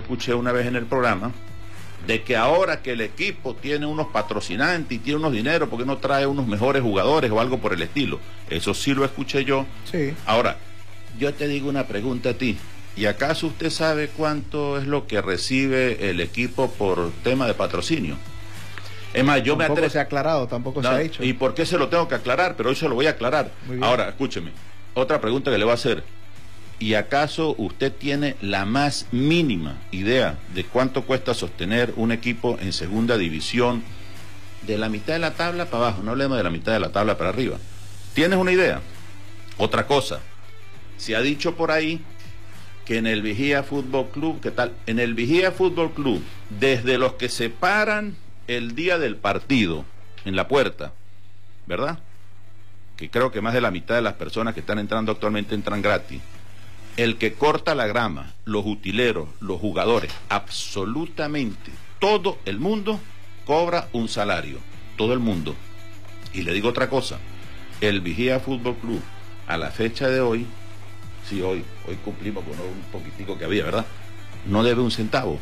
escuché una vez en el programa, de que ahora que el equipo tiene unos patrocinantes y tiene unos dineros, ¿por qué no trae unos mejores jugadores o algo por el estilo? Eso sí lo escuché yo. Sí. Ahora, yo te digo una pregunta a ti. ¿Y acaso usted sabe cuánto es lo que recibe el equipo por tema de patrocinio? Es más, yo Tampoco me atrevo... se ha aclarado, tampoco se ha dicho. ¿Y por qué se lo tengo que aclarar? Pero hoy se lo voy a aclarar. Ahora, escúcheme, otra pregunta que le voy a hacer. ¿Y acaso usted tiene la más mínima idea de cuánto cuesta sostener un equipo en segunda división de la mitad de la tabla para abajo? No hablemos de la mitad de la tabla para arriba. ¿Tienes una idea? Otra cosa, se ha dicho por ahí que en el Vigía Fútbol Club, ¿qué tal? En el Vigía Fútbol Club, desde los que se paran el día del partido en la puerta, ¿verdad? Que creo que más de la mitad de las personas que están entrando actualmente entran gratis. El que corta la grama, los utileros, los jugadores, absolutamente todo el mundo cobra un salario, todo el mundo. Y le digo otra cosa, el Vigía Fútbol Club a la fecha de hoy, sí, hoy cumplimos con un poquitico que había, ¿verdad? No debe un centavo.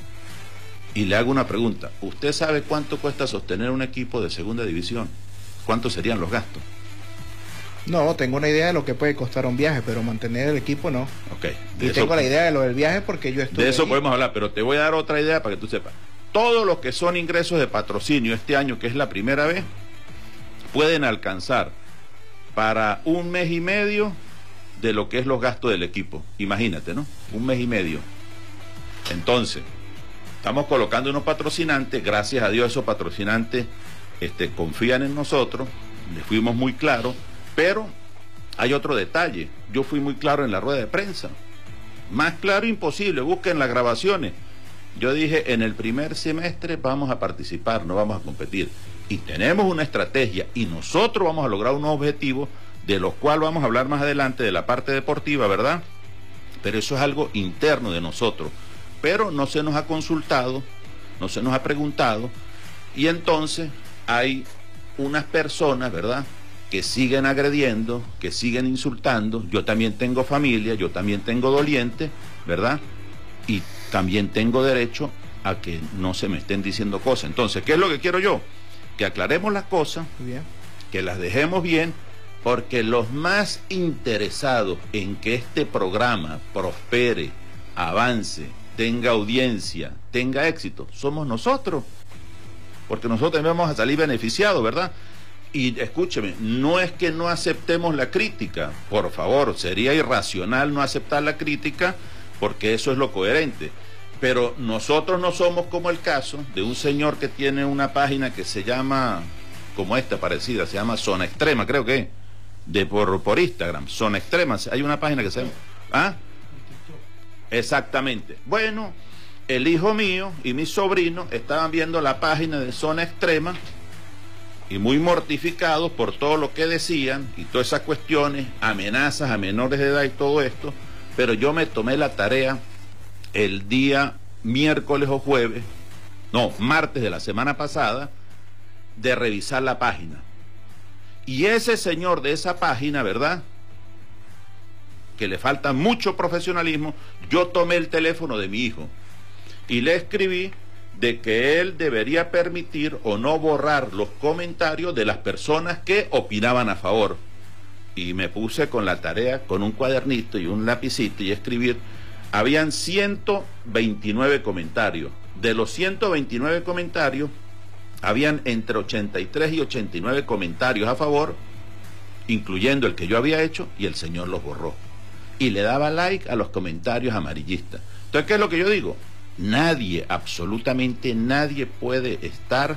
Y le hago una pregunta, ¿usted sabe cuánto cuesta sostener un equipo de segunda división? ¿Cuántos serían los gastos? No, tengo una idea de lo que puede costar un viaje, pero mantener el equipo no. Ok. Y tengo la idea de lo del viaje porque yo estuve de eso ahí. podemos hablar, pero te voy a dar otra idea para que tú sepas. Todos los que son ingresos de patrocinio este año, que es la primera vez, pueden alcanzar para un mes y medio de lo que es los gastos del equipo. Imagínate, ¿no? Un mes y medio. Entonces, estamos colocando unos patrocinantes, gracias a Dios esos patrocinantes confían en nosotros, les fuimos muy claros, pero hay otro detalle, yo fui muy claro en la rueda de prensa, más claro imposible, busquen las grabaciones. Yo dije, en el primer semestre vamos a participar, no vamos a competir, y tenemos una estrategia, y nosotros vamos a lograr unos objetivos, de los cuales vamos a hablar más adelante, de la parte deportiva, ¿verdad? Pero eso es algo interno de nosotros, pero no se nos ha consultado, no se nos ha preguntado, y entonces hay unas personas, ¿verdad?, que siguen agrediendo, que siguen insultando. Yo también tengo familia, yo también tengo doliente, ¿verdad? Y también tengo derecho a que no se me estén diciendo cosas. Entonces, ¿qué es lo que quiero yo? Que aclaremos las cosas, Bien. que las dejemos bien, porque los más interesados en que este programa prospere, avance, tenga audiencia, tenga éxito, somos nosotros. Porque nosotros también vamos a salir beneficiados, ¿verdad? Y escúcheme, no es que no aceptemos la crítica, por favor, sería irracional no aceptar la crítica, porque eso es lo coherente. Pero nosotros no somos como el caso de un señor que tiene una página que se llama, como esta parecida, se llama Zona Extrema, creo que es, por Instagram, Zona Extrema, hay una página que se llama... ¿Ah? Exactamente. Bueno, el hijo mío y mi sobrino estaban viendo la página de Zona Extrema, y muy mortificados por todo lo que decían y todas esas cuestiones, amenazas a menores de edad y todo esto, pero yo me tomé la tarea el día miércoles o jueves, no, martes de la semana pasada, de revisar la página. Y ese señor de esa página, ¿verdad?, que le falta mucho profesionalismo, yo tomé el teléfono de mi hijo y le escribí de que él debería permitir o no borrar los comentarios de las personas que opinaban a favor. Y me puse con la tarea, con un cuadernito y un lapicito y escribir. Habían 129 comentarios. De los 129 comentarios, habían entre 83 y 89 comentarios a favor, incluyendo el que yo había hecho, y el señor los borró. Y le daba like a los comentarios amarillistas. Entonces, ¿qué es lo que yo digo? Nadie, absolutamente nadie puede estar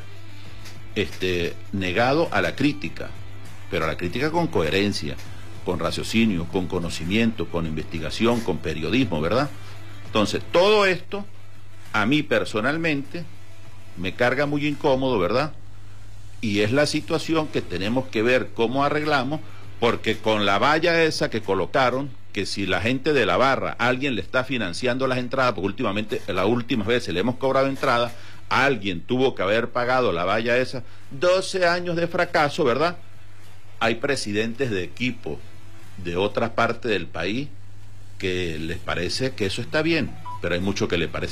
negado a la crítica, pero a la crítica con coherencia, con raciocinio, con conocimiento, con investigación, con periodismo, ¿verdad? Entonces, todo esto, a mí personalmente, me carga muy incómodo, ¿verdad? Y es la situación que tenemos que ver cómo arreglamos, porque con la valla esa que colocaron, que si la gente de la barra, alguien le está financiando las entradas, porque últimamente, las últimas veces le hemos cobrado entradas, alguien tuvo que haber pagado la valla esa, 12 años de fracaso, ¿verdad? Hay presidentes de equipo de otras partes del país que les parece que eso está bien, pero hay muchos que les parece